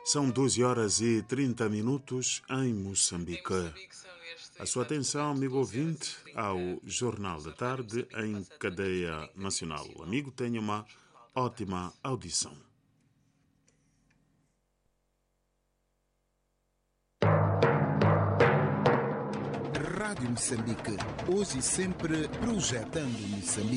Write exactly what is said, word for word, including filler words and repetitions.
São doze horas e trinta minutos em Moçambique. A sua atenção, amigo ouvinte, ao Jornal da Tarde em cadeia nacional. Amigo, tenha uma ótima audição. Rádio Moçambique, hoje e sempre projetando Moçambique.